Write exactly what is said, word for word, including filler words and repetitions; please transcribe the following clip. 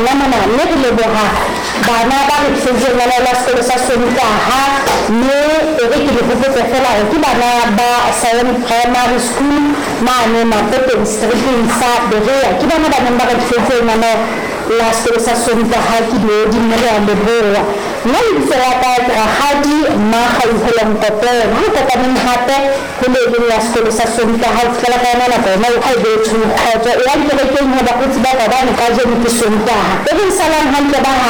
bana mona mme re leboha bana ba re tshetseng ngwana la sekolo sa Sontaha mme e re ke le hopotsa fela hore ke bana ba Sion Primary School mane Mapopeng Street sa Berea ke bana ba neng ba re tshetseng ngwana la sekolo sa Sontaha ke di mme re a leboha nna le tsela ka Rakgadi Mmakga Utlwela Mokopelo ha kopaneng hape ho le le la sekolo sa Sontaha ho fela ka yona nako yona ha e be thukgotso e ya dikerekeng ho bakgotsi ba ka ba ne ka jeno ke Sontaha e re salang hantle ba